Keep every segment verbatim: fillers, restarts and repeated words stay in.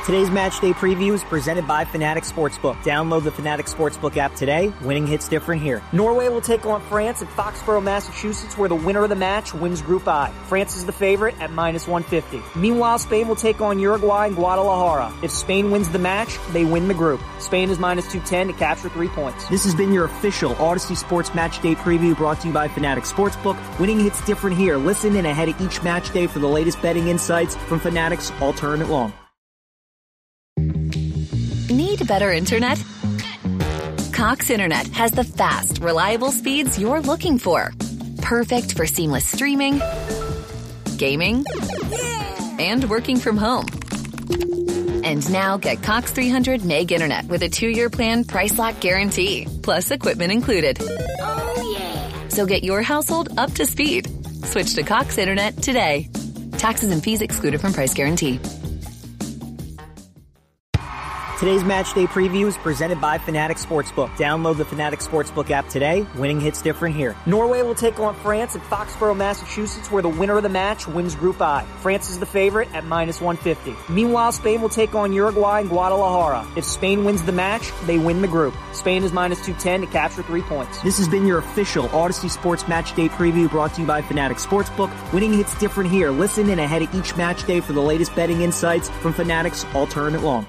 Today's match day preview is presented by Fanatics Sportsbook. Download the Fanatics Sportsbook app today. Winning hits different here. Norway will take on France at Foxborough, Massachusetts, where the winner of the match wins Group I. France is the favorite at minus one fifty. Meanwhile, Spain will take on Uruguay in Guadalajara. If Spain wins the match, they win the group. Spain is minus two ten to capture three points. This has been your official Odyssey Sports Match Day preview brought to you by Fanatics Sportsbook. Winning hits different here. Listen in ahead of each match day for the latest betting insights from Fanatics All Tournament Long. Need better internet? Cox Internet has the fast, reliable speeds you're looking for. Perfect for seamless streaming, gaming, and working from home. And now get Cox three hundred meg internet with a two-year plan price lock guarantee, plus equipment included. Oh, yeah. So get your household up to speed. Switch to Cox Internet today. Taxes and fees excluded from price guarantee. Today's match day preview is presented by Fanatics Sportsbook. Download the Fanatics Sportsbook app today. Winning hits different here. Norway will take on France at Foxborough, Massachusetts, where the winner of the match wins Group I. France is the favorite at minus one fifty. Meanwhile, Spain will take on Uruguay in Guadalajara. If Spain wins the match, they win the group. Spain is minus two ten to capture three points. This has been your official Odyssey Sports Match Day preview brought to you by Fanatics Sportsbook. Winning hits different here. Listen in ahead of each match day for the latest betting insights from Fanatics All Tournament Long.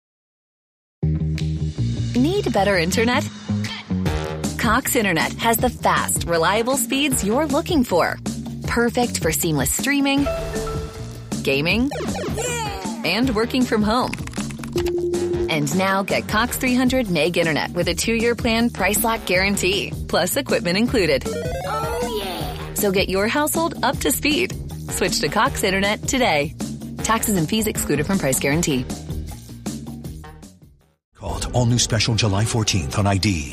Need better internet? Cox Internet has the fast, reliable speeds you're looking for. Perfect for seamless streaming, gaming, and working from home. And now get Cox three hundred meg internet with a two-year plan price lock guarantee, plus equipment included. Oh, yeah. So get your household up to speed. Switch to Cox Internet today. Taxes and fees excluded from price guarantee. Called all new special July fourteenth on I D.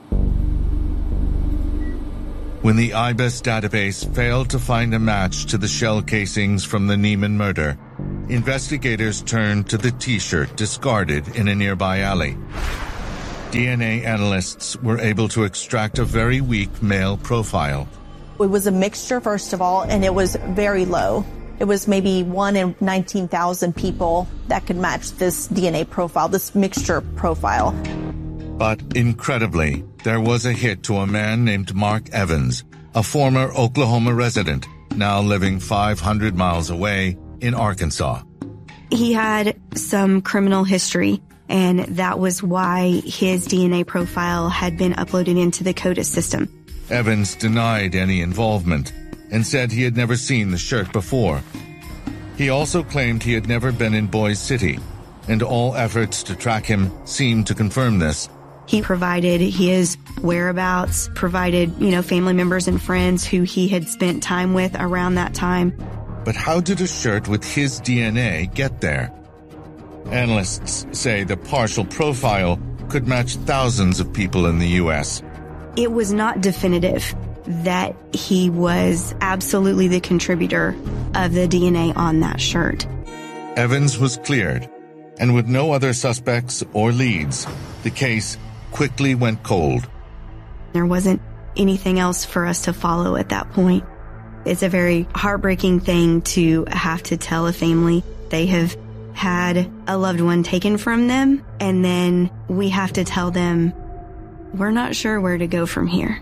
When the I B E S database failed to find a match to the shell casings from the Neiman murder, investigators turned to the T-shirt discarded in a nearby alley. D N A analysts were able to extract a very weak male profile. It was a mixture, first of all, and it was very low. It was maybe one in nineteen thousand people that could match this D N A profile, this mixture profile. But incredibly, there was a hit to a man named Mark Evans, a former Oklahoma resident, now living five hundred miles away in Arkansas. He had some criminal history, and that was why his D N A profile had been uploaded into the CODIS system. Evans denied any involvement and said he had never seen the shirt before. He also claimed he had never been in Boise City, and all efforts to track him seemed to confirm this. He provided his whereabouts, provided, you know, family members and friends who he had spent time with around that time. But how did a shirt with his D N A get there? Analysts say the partial profile could match thousands of people in the U S. It was not definitive that he was absolutely the contributor of the D N A on that shirt. Evans was cleared, and with no other suspects or leads, the case quickly went cold. There wasn't anything else for us to follow at that point. It's a very heartbreaking thing to have to tell a family they have had a loved one taken from them, and then we have to tell them, we're not sure where to go from here.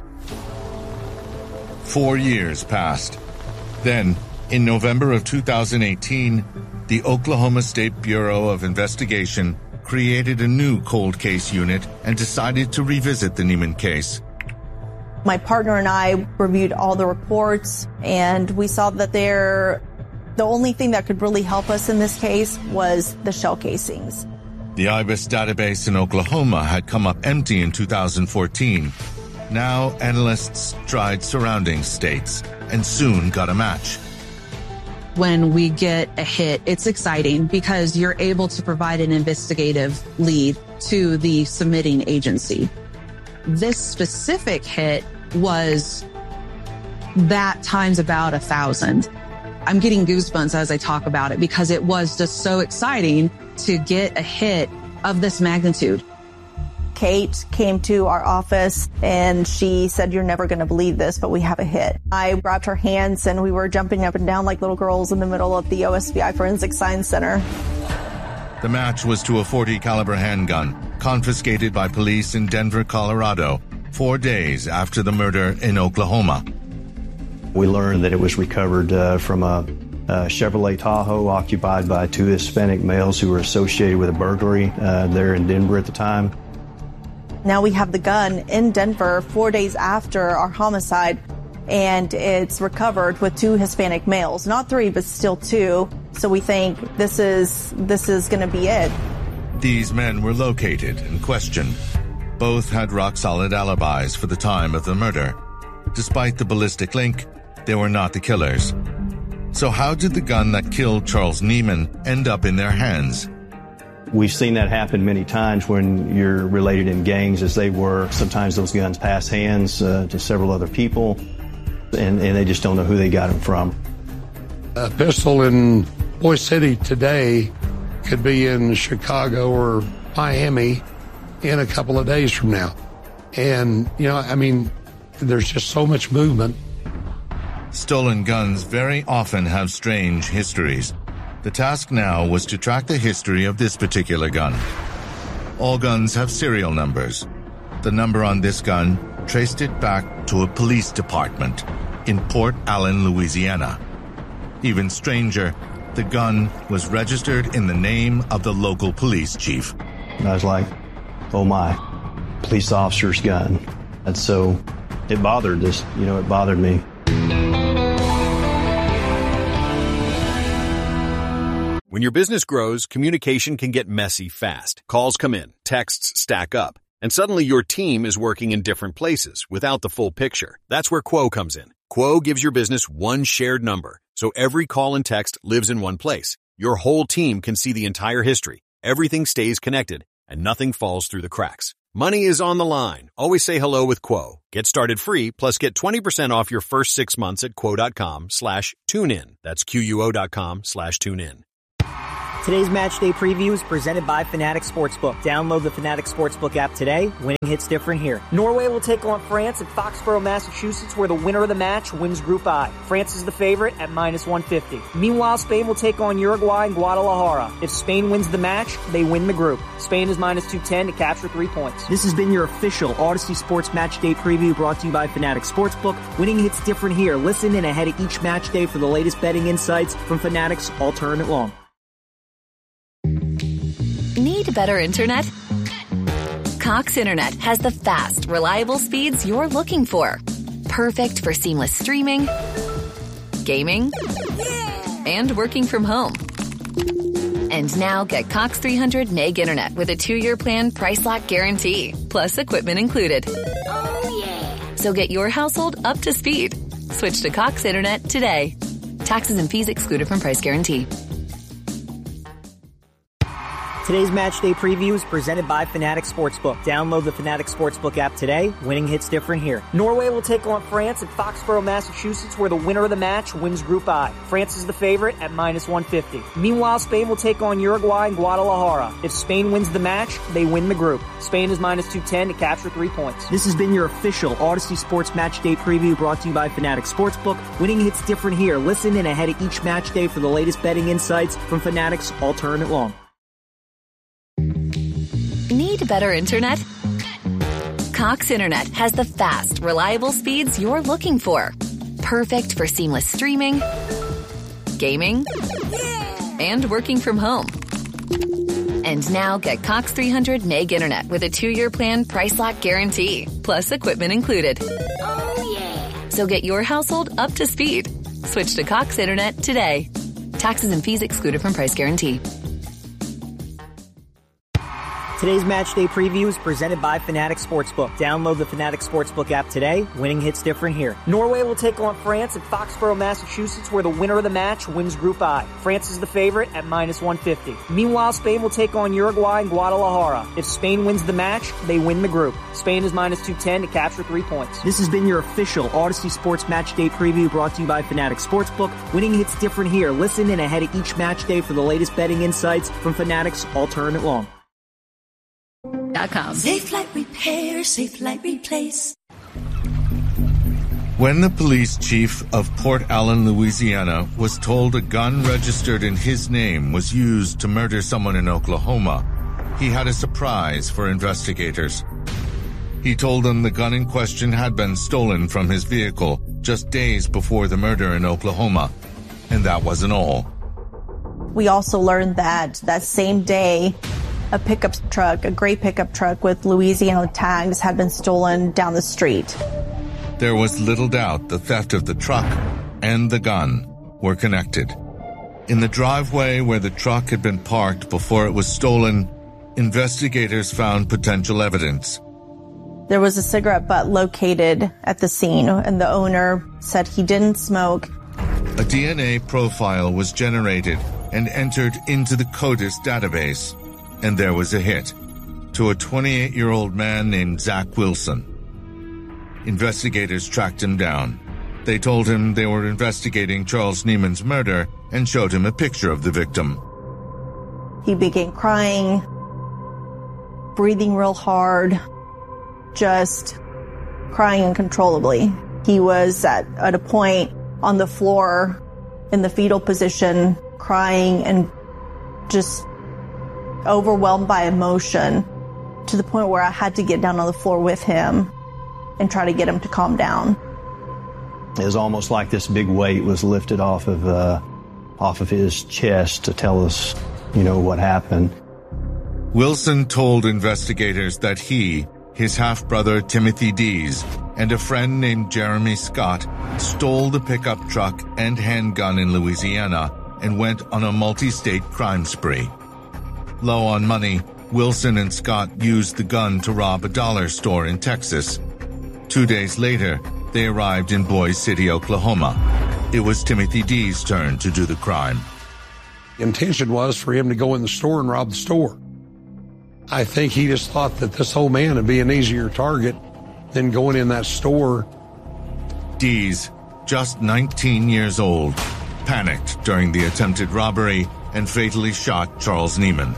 Four years passed. Then, in November of two thousand eighteen, the Oklahoma State Bureau of Investigation created a new cold case unit and decided to revisit the Neiman case. My partner and I reviewed all the reports, and we saw that there, the only thing that could really help us in this case was the shell casings. The I B E S database in Oklahoma had come up empty in two thousand fourteen. Now, analysts tried surrounding states and soon got a match. When we get a hit, it's exciting because you're able to provide an investigative lead to the submitting agency. This specific hit was that times about a thousand. I'm getting goosebumps as I talk about it because it was just so exciting to get a hit of this magnitude. Kate came to our office and she said, "You're never going to believe this, but we have a hit." I grabbed her hands and we were jumping up and down like little girls in the middle of the O S B I Forensic Science Center. The match was to a forty caliber handgun, confiscated by police in Denver, Colorado, four days after the murder in Oklahoma. We learned that it was recovered uh, from a, a Chevrolet Tahoe occupied by two Hispanic males who were associated with a burglary uh, there in Denver at the time. Now we have the gun in Denver four days after our homicide, and it's recovered with two Hispanic males. Not three, but still two. So we think this is this is going to be it. These men were located and questioned. Both had rock-solid alibis for the time of the murder. Despite the ballistic link, they were not the killers. So how did the gun that killed Charles Neiman end up in their hands? We've seen that happen many times when you're related in gangs as they were. Sometimes those guns pass hands uh, to several other people, and, and they just don't know who they got them from. A pistol in Boise City today could be in Chicago or Miami in a couple of days from now. And, you know, I mean, there's just so much movement. Stolen guns very often have strange histories. The task now was to track the history of this particular gun. All guns have serial numbers. The number on this gun traced it back to a police department in Port Allen, Louisiana. Even stranger, the gun was registered in the name of the local police chief. And I was like, oh my, police officer's gun. And so it bothered this, you know, it bothered me. When your business grows, communication can get messy fast. Calls come in, texts stack up, and suddenly your team is working in different places without the full picture. That's where Quo comes in. Quo gives your business one shared number, so every call and text lives in one place. Your whole team can see the entire history. Everything stays connected, and nothing falls through the cracks. Money is on the line. Always say hello with Quo. Get started free, plus get twenty percent off your first six months at quo.com slash tune in. That's Q-U-O dot com slash tune in. Today's match day preview is presented by Fanatics Sportsbook. Download the Fanatics Sportsbook app today. Winning hits different here. Norway will take on France at Foxborough, Massachusetts, where the winner of the match wins Group I. France is the favorite at minus one fifty. Meanwhile, Spain will take on Uruguay in Guadalajara. If Spain wins the match, they win the group. Spain is minus two ten to capture three points. This has been your official Odyssey Sports Match Day preview brought to you by Fanatics Sportsbook. Winning hits different here. Listen in ahead of each match day for the latest betting insights from Fanatics all tournament long. Need better internet? Cox Internet has the fast, reliable speeds you're looking for. Perfect for seamless streaming, gaming, and working from home. And now get Cox three hundred meg internet with a two-year plan price lock guarantee, plus equipment included. Oh, yeah. So get your household up to speed. Switch to Cox Internet today. Taxes and fees excluded from price guarantee. Today's match day preview is presented by Fanatics Sportsbook. Download the Fanatics Sportsbook app today. Winning hits different here. Norway will take on France at Foxborough, Massachusetts, where the winner of the match wins Group I. France is the favorite at minus one fifty. Meanwhile, Spain will take on Uruguay in Guadalajara. If Spain wins the match, they win the group. Spain is minus two ten to capture three points. This has been your official Odyssey Sports Match Day preview brought to you by Fanatics Sportsbook. Winning hits different here. Listen in ahead of each match day for the latest betting insights from Fanatics all tournament long. Need better internet? Cox Internet has the fast, reliable speeds you're looking for. Perfect for seamless streaming, gaming, and working from home. And now get Cox three hundred meg internet with a two-year plan price lock guarantee, plus equipment included. Oh, yeah. So get your household up to speed. Switch to Cox Internet today. Taxes and fees excluded from price guarantee. Today's match day preview is presented by Fanatics Sportsbook. Download the Fanatics Sportsbook app today. Winning hits different here. Norway will take on France at Foxborough, Massachusetts, where the winner of the match wins Group I. France is the favorite at minus one fifty. Meanwhile, Spain will take on Uruguay in Guadalajara. If Spain wins the match, they win the group. Spain is minus two ten to capture three points. This has been your official Odyssey Sports Match Day preview brought to you by Fanatics Sportsbook. Winning hits different here. Listen in ahead of each match day for the latest betting insights from Fanatics all tournament long. Safe Light Repair, Safe Light Replace. When the police chief of Port Allen, Louisiana, was told a gun registered in his name was used to murder someone in Oklahoma, he had a surprise for investigators. He told them the gun in question had been stolen from his vehicle just days before the murder in Oklahoma, and that wasn't all. We also learned that that same day, a pickup truck, a gray pickup truck with Louisiana tags, had been stolen down the street. There was little doubt the theft of the truck and the gun were connected. In the driveway where the truck had been parked before it was stolen, investigators found potential evidence. There was a cigarette butt located at the scene, and the owner said he didn't smoke. A D N A profile was generated and entered into the CODIS database, and there was a hit to a twenty-eight-year-old man named Zach Wilson. Investigators tracked him down. They told him they were investigating Charles Niemann's murder and showed him a picture of the victim. He began crying, breathing real hard, just crying uncontrollably. He was at, at a point on the floor in the fetal position, crying and just overwhelmed by emotion, to the point where I had to get down on the floor with him and try to get him to calm down. It was almost like this big weight was lifted off of uh, off of his chest to tell us, you know, what happened. Wilson told investigators that he, his half-brother Timothy Dees, and a friend named Jeremy Scott stole the pickup truck and handgun in Louisiana and went on a multi-state crime spree. Low on money, Wilson and Scott used the gun to rob a dollar store in Texas. Two days later, they arrived in Boise City, Oklahoma. It was Timothy Dees' turn to do the crime. The intention was for him to go in the store and rob the store. I think he just thought that this whole man would be an easier target than going in that store. Dees, just nineteen years old, panicked during the attempted robbery and fatally shot Charles Niemann.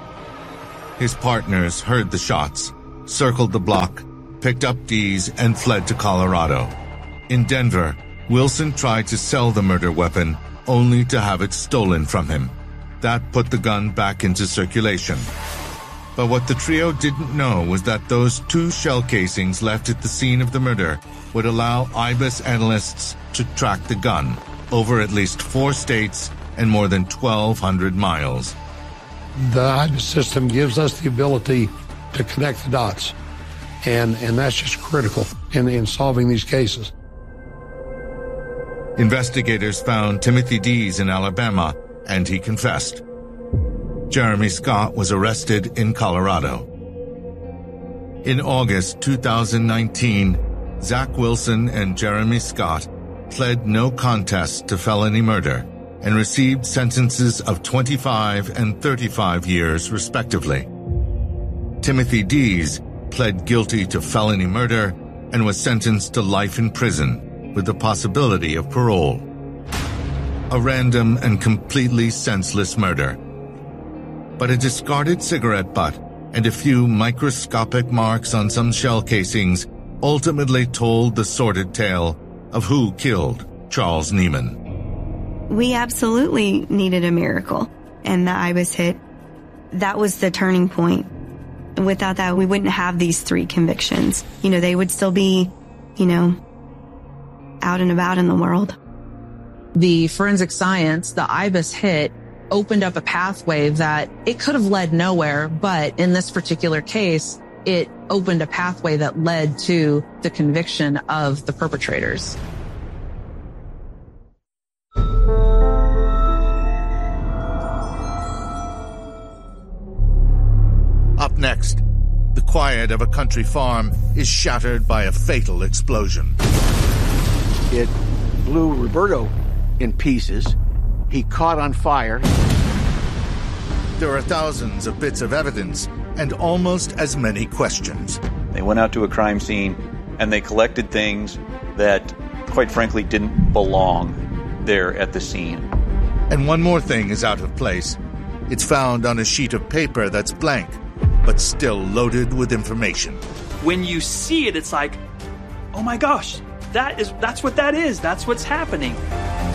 His partners heard the shots, circled the block, picked up Dees, and fled to Colorado. In Denver, Wilson tried to sell the murder weapon, only to have it stolen from him. That put the gun back into circulation. But what the trio didn't know was that those two shell casings left at the scene of the murder would allow I B I S analysts to track the gun over at least four states and more than twelve hundred miles. The I B I S system gives us the ability to connect the dots. And, and that's just critical in, in solving these cases. Investigators found Timothy Dees in Alabama, and he confessed. Jeremy Scott was arrested in Colorado. In August two thousand nineteen, Zach Wilson and Jeremy Scott pled no contest to felony murder and received sentences of twenty-five and thirty-five years, respectively. Timothy Dees pled guilty to felony murder and was sentenced to life in prison with the possibility of parole. A random and completely senseless murder. But a discarded cigarette butt and a few microscopic marks on some shell casings ultimately told the sordid tale of who killed Charles Niemann. We absolutely needed a miracle, and the I B I S hit. That was the turning point. Without that, we wouldn't have these three convictions. You know, they would still be, you know, out and about in the world. The forensic science, the I B I S hit, opened up a pathway that it could have led nowhere, but in this particular case, it opened a pathway that led to the conviction of the perpetrators. Up next, the quiet of a country farm is shattered by a fatal explosion. It blew Roberto in pieces. He caught on fire. There are thousands of bits of evidence and almost as many questions. They went out to a crime scene and they collected things that, quite frankly, didn't belong there at the scene. And one more thing is out of place. It's found on a sheet of paper that's blank, but still loaded with information. When you see it, it's like, oh my gosh, that is that's what that is. That's what's happening.